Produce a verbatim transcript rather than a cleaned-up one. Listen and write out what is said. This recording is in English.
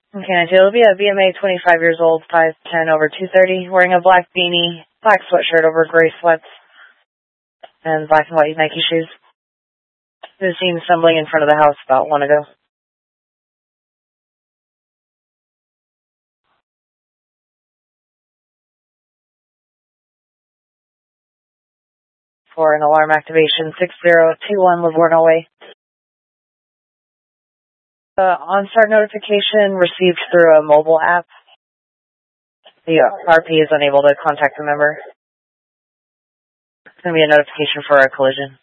Okay, I will be a B M A, twenty-five years old, five ten, over two thirty, wearing a black beanie, black sweatshirt over gray sweats, and black and white Nike shoes. He was seen stumbling in front of the house about one ago. For an alarm activation, six zero two one Livorno Way. The OnStar notification received through a mobile app. The R P is unable to contact the member. It's going to be a notification for a collision.